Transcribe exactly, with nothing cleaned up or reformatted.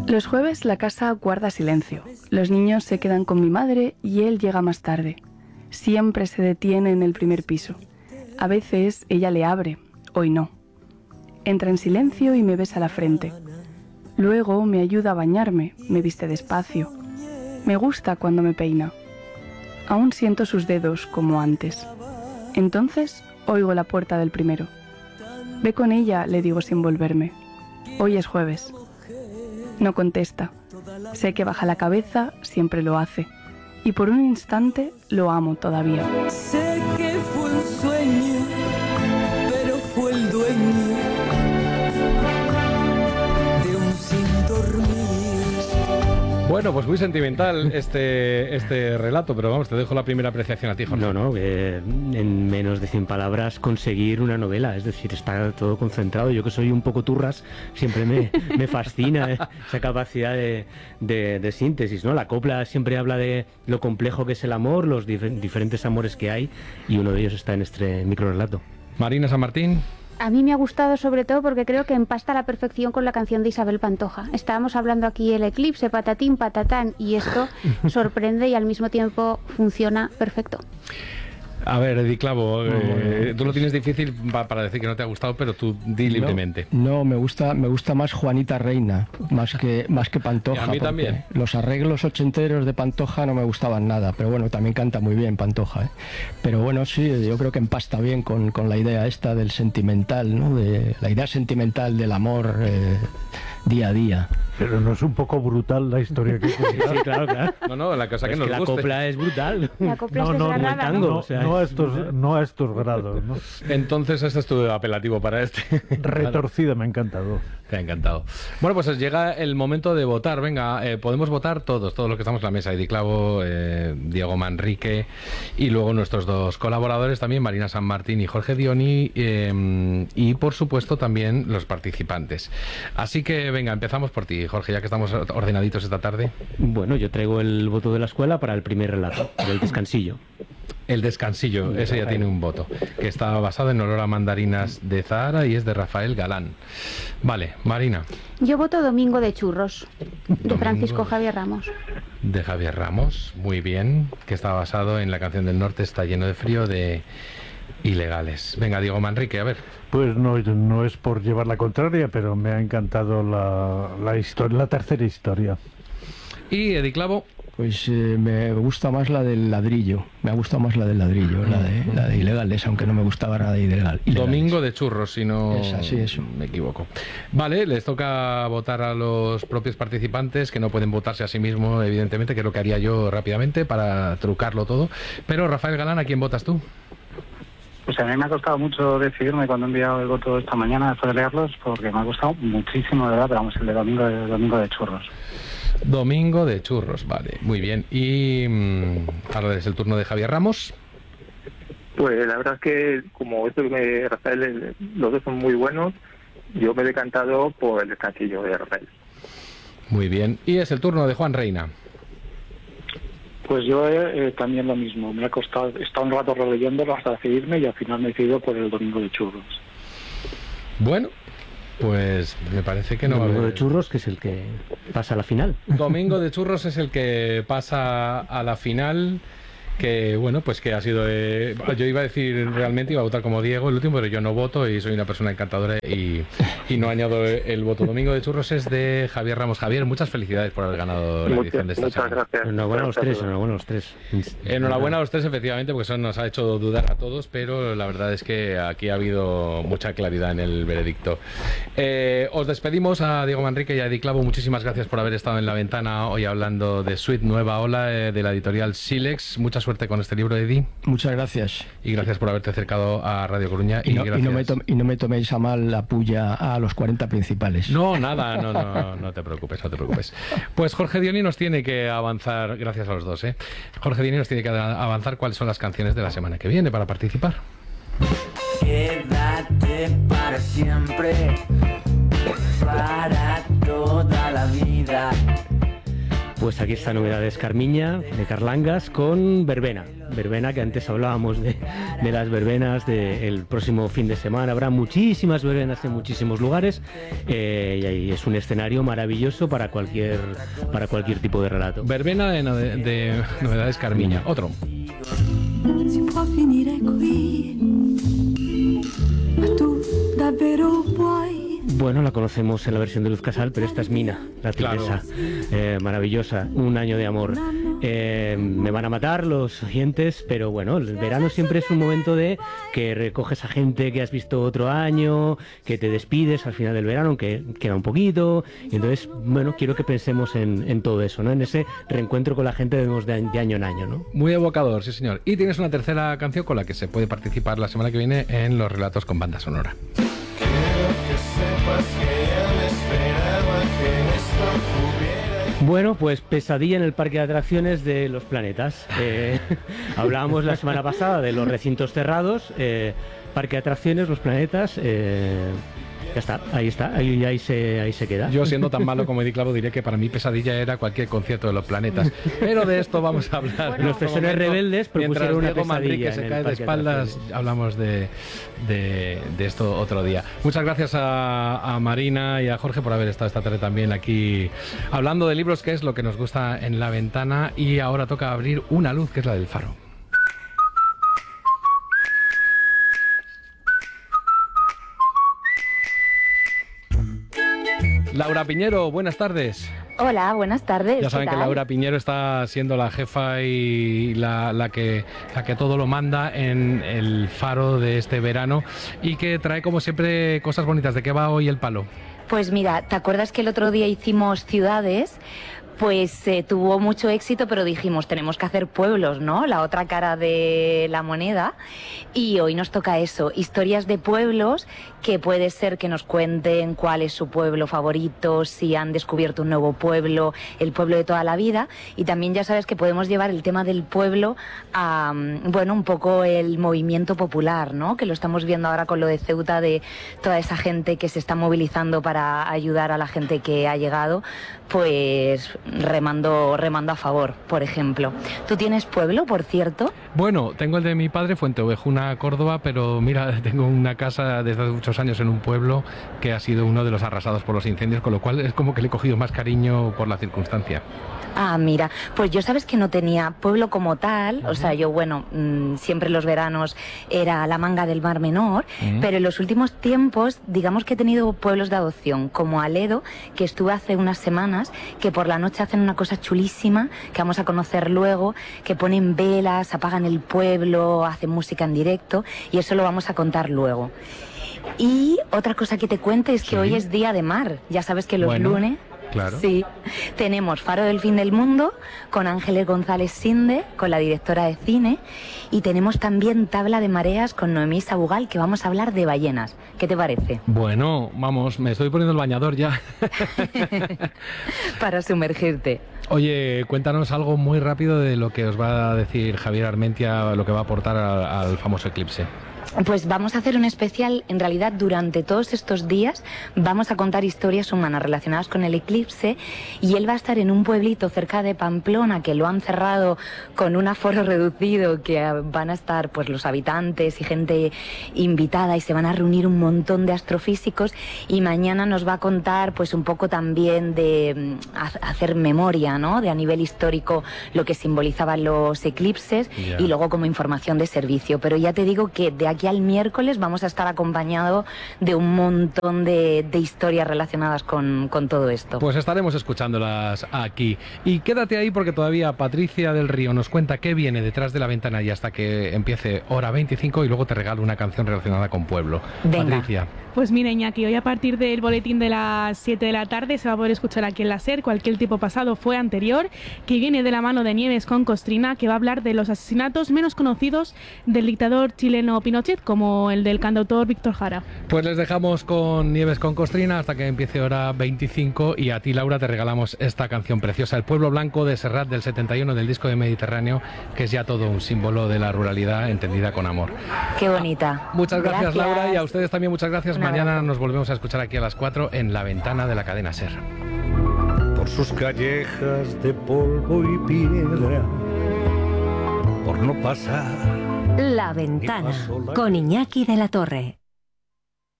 Los jueves la casa guarda silencio. Los niños se quedan con mi madre y él llega más tarde. Siempre se detiene en el primer piso. A veces ella le abre, hoy no. Entra en silencio y me besa la frente. Luego me ayuda a bañarme, me viste despacio. Me gusta cuando me peina. Aún siento sus dedos como antes. Entonces oigo la puerta del primero. Ve con ella, le digo sin volverme. Hoy es jueves. No contesta. Sé que baja la cabeza, siempre lo hace. Y por un instante lo amo todavía. Sé que fue un sueño, pero fue el dueño de un sin dormir. Bueno, pues muy sentimental este, este relato, pero vamos, te dejo la primera apreciación a ti, Jorge. No, no, eh, en menos de cien palabras conseguir una novela, es decir, está todo concentrado. Yo que soy un poco turras, siempre me, me fascina esa capacidad de, de, de síntesis, ¿no? La copla siempre habla de lo complejo que es el amor, los dif- diferentes amores que hay, y uno de ellos está en este microrelato. Marina San Martín. A mí me ha gustado sobre todo porque creo que empasta a la perfección con la canción de Isabel Pantoja. Estábamos hablando aquí el eclipse, patatín, patatán, y esto sorprende y al mismo tiempo funciona perfecto. A ver, Edi Clavo, eh, tú lo tienes difícil pa- para decir que no te ha gustado, pero tú di libremente. No, no, me gusta, me gusta más Juanita Reina, más que, más que Pantoja. Y a mí también. Los arreglos ochenteros de Pantoja no me gustaban nada, pero bueno, también canta muy bien Pantoja, ¿eh? Pero bueno, sí, yo creo que empasta bien con, con la idea esta del sentimental, ¿no? De la idea sentimental del amor eh, día a día. Pero no es un poco brutal la historia que cuenta. Sí, claro, claro. No, no, la cosa que Es nos que la guste. copla es brutal. La copla No, es no, no, desgranada, tango, ¿no? o sea, no a estos, no a estos grados, ¿no? Entonces, este es tu apelativo para este. Retorcida, me ha encantado. Te ha encantado. Bueno, pues llega el momento de votar. Venga, eh, podemos votar todos, todos los que estamos en la mesa. Edi Clavo, eh, Diego Manrique y luego nuestros dos colaboradores también, Marina San Martín y Jorge Dioni, eh, y por supuesto también los participantes. Así que venga, empezamos por ti, Jorge, ya que estamos ordenaditos esta tarde. Bueno, yo traigo el voto de la escuela para el primer relato, del descansillo. El descansillo, ese ya tiene un voto, que está basado en Olor a mandarinas de Zahara y es de Rafael Galán. Vale, Marina. Yo voto Domingo de Churros, de Domingo. Francisco Javier Ramos. De Javier Ramos, muy bien, que está basado en la canción del norte Está lleno de frío de Ilegales. Venga, Diego Manrique, a ver. Pues no, no es por llevar la contraria, pero me ha encantado la, la, historia, la tercera historia. Y Edi Clavo. Pues eh, me gusta más la del ladrillo, me ha gustado más la del ladrillo, la de, la de Ilegales, aunque no me gustaba nada de ilegal. Ilegales. Domingo de Churros, si no Esa, sí, eso. me equivoco. Vale, les toca votar a los propios participantes, que no pueden votarse a sí mismos, evidentemente, que es lo que haría yo rápidamente para trucarlo todo. Pero Rafael Galán, ¿a quién votas tú? Pues a mí me ha costado mucho decidirme cuando he enviado el voto esta mañana después de leerlos, porque me ha costado muchísimo, de verdad, pero vamos, el de Domingo de, Domingo de Churros. Domingo de Churros, vale, muy bien. Y mmm, ahora es el turno de Javier Ramos. Pues la verdad es que, como esto que me Rafael, los dos son muy buenos, yo me he decantado por el descansillo de Rafael. Muy bien. Y es el turno de Juan Reina. Pues yo eh, también lo mismo, me ha costado, he estado un rato releyéndolo hasta decidirme y al final me he decidido por el Domingo de Churros. Bueno, pues me parece que no va a Domingo haber... de Churros, que es el que pasa a la final. Domingo de Churros es el que pasa a la final, que bueno, pues que ha sido... Eh, yo iba a decir, realmente iba a votar como Diego el último, pero yo no voto y soy una persona encantadora y, y no añado el voto. Domingo de Churros es de Javier Ramos. Javier, muchas felicidades por haber ganado la Muchas, edición de esta muchas semana. gracias. Enhorabuena a los tres, enhorabuena a los tres. Enhorabuena a los tres, efectivamente, porque eso nos ha hecho dudar a todos, pero la verdad es que aquí ha habido mucha claridad en el veredicto. Eh, os despedimos a Diego Manrique y a Edi Clavo. Muchísimas gracias por haber estado en la ventana hoy hablando de Sweet Nueva Ola, eh, de la editorial Silex. Mucha suerte con este libro, Edi. Muchas gracias. Y gracias por haberte acercado a Radio Coruña. Y, Y, no, y, gracias... no me to- y no me toméis a mal la puya a los cuarenta principales. No, nada, no, no, no te preocupes, no te preocupes. Pues Jorge Dioni nos tiene que avanzar, gracias a los dos, ¿eh? Jorge Dioni nos tiene que avanzar cuáles son las canciones de la semana que viene para participar. Quédate para siempre, para toda la vida. pues aquí está Novedades Carmiña, de Carlangas, con verbena. Verbena, que antes hablábamos de, de las verbenas del próximo fin de semana. Habrá muchísimas verbenas en muchísimos lugares eh, y es un escenario maravilloso para cualquier, para cualquier tipo de relato. Verbena de, de, de Novedades Carmiña. Otro. Si può finire qui, ma tu davvero puoi. Bueno, la conocemos en la versión de Luz Casal, pero esta es Mina, la tigresa, claro. eh, maravillosa, Un año de amor. Eh, me van a matar los oyentes, pero bueno, el verano siempre es un momento de que recoges a gente que has visto otro año, que te despides al final del verano, aunque queda un poquito, y entonces, bueno, quiero que pensemos en, en todo eso, ¿no? En ese reencuentro con la gente de, de año en año, ¿no? Muy evocador, sí señor. Y tienes una tercera canción con la que se puede participar la semana que viene en los relatos con banda sonora. Bueno, pues pesadilla en el parque de atracciones de los planetas. Eh, hablábamos la semana pasada de los recintos cerrados, eh, parque de atracciones, los planetas. Eh, ya está, ahí está, ahí, ahí, se, ahí se queda. Yo, siendo tan malo como Edith Clavo, diré que para mí pesadilla era cualquier concierto de los planetas. Pero de esto vamos a hablar. Bueno, los Pesones Rebeldes propusieron una Diego Manrique se cae de espaldas, de hablamos de, de, de esto otro día. Muchas gracias a, a Marina y a Jorge por haber estado esta tarde también aquí hablando de libros, que es lo que nos gusta en La Ventana. Y ahora toca abrir una luz, que es la del faro. Laura Piñero, buenas tardes. Hola, buenas tardes. Ya saben que Laura Piñero está siendo la jefa y la, la, que, la que todo lo manda en el faro de este verano y que trae como siempre cosas bonitas. ¿De qué va hoy el palo? Pues mira, ¿te acuerdas que el otro día hicimos ciudades? Pues eh, tuvo mucho éxito, pero dijimos, tenemos que hacer pueblos, ¿no? La otra cara de la moneda. Y hoy nos toca eso, historias de pueblos, que puede ser que nos cuenten cuál es su pueblo favorito, si han descubierto un nuevo pueblo, el pueblo de toda la vida. Y también ya sabes que podemos llevar el tema del pueblo a, bueno, un poco el movimiento popular, ¿no? Que lo estamos viendo ahora con lo de Ceuta, de toda esa gente que se está movilizando para ayudar a la gente que ha llegado, pues remando, remando a favor, por ejemplo. ¿Tú tienes pueblo, por cierto? Bueno, tengo el de mi padre, Fuenteovejuna, Córdoba, pero mira, tengo una casa desde hace muchos años en un pueblo que ha sido uno de los arrasados por los incendios, con lo cual es como que le he cogido más cariño por la circunstancia. Ah, mira, pues yo sabes que no tenía pueblo como tal, uh-huh. O sea, yo, bueno, mmm, siempre los veranos era la Manga del Mar Menor, uh-huh. Pero en los últimos tiempos, digamos que he tenido pueblos de adopción, como Aledo, que estuve hace unas semanas, que por la noche hacen una cosa chulísima, que vamos a conocer luego, que ponen velas, apagan el pueblo, hacen música en directo, y eso lo vamos a contar luego. Y otra cosa que te cuento es que sí. Hoy es Día de Mar, ya sabes que los bueno. lunes... Claro. Sí, tenemos Faro del Fin del Mundo con Ángeles González Sinde, con la directora de cine, y tenemos también Tabla de Mareas con Noemí Sabugal, que vamos a hablar de ballenas. ¿Qué te parece? Bueno, vamos, me estoy poniendo el bañador ya. Para sumergirte. Oye, cuéntanos algo muy rápido de lo que os va a decir Javier Armentia, lo que va a aportar al, al famoso eclipse. Pues vamos a hacer un especial, en realidad durante todos estos días vamos a contar historias humanas relacionadas con el eclipse, y él va a estar en un pueblito cerca de Pamplona que lo han cerrado con un aforo reducido, que van a estar pues los habitantes y gente invitada, y se van a reunir un montón de astrofísicos, y mañana nos va a contar pues un poco también de hacer memoria, ¿no? De a nivel histórico lo que simbolizaban los eclipses, yeah. Y luego como información de servicio, pero ya te digo que de aquí al miércoles vamos a estar acompañado de un montón de, de historias relacionadas con, con todo esto. Pues estaremos escuchándolas aquí. Y quédate ahí porque todavía Patricia del Río nos cuenta qué viene detrás de la ventana, y hasta que empiece hora veinticinco, y luego te regalo una canción relacionada con pueblo. Venga. Patricia. Pues mira, Iñaki, hoy a partir del boletín de las siete de la tarde se va a poder escuchar aquí en la SER Cualquier Tipo Pasado Fue Anterior, que viene de la mano de Nieves con Costrina, que va a hablar de los asesinatos menos conocidos del dictador chileno Pinochet, como el del cantautor Víctor Jara. Pues les dejamos con Nieves con Costrina hasta que empiece hora veinticinco, y a ti, Laura, te regalamos esta canción preciosa, El Pueblo Blanco de Serrat, del setenta y uno, del disco de Mediterráneo, que es ya todo un símbolo de la ruralidad entendida con amor. Qué bonita. Muchas gracias, gracias, Laura, y a ustedes también muchas gracias. Mañana nos volvemos a escuchar aquí a las cuatro en La Ventana de la cadena SER. por sus callejas de polvo y piedra, por no pasar. La Ventana, con Iñaki de la Torre.